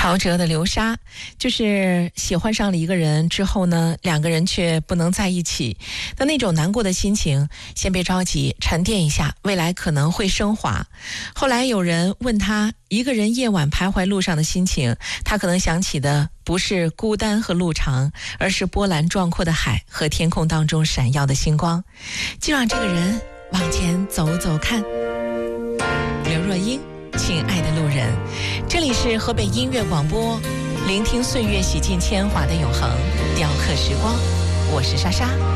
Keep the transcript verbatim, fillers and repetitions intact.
陶喆的《流沙》，就是喜欢上了一个人之后呢，两个人却不能在一起的那种难过的心情。先别着急，沉淀一下，未来可能会升华。后来有人问他，一个人夜晚徘徊路上的心情，他可能想起的不是孤单和路长，而是波澜壮阔的海和天空当中闪耀的星光。就让这个人往前走走看。刘若英，亲爱的路人，这里是河北音乐广播，聆听岁月洗尽铅华的永恒，雕刻时光，我是莎莎。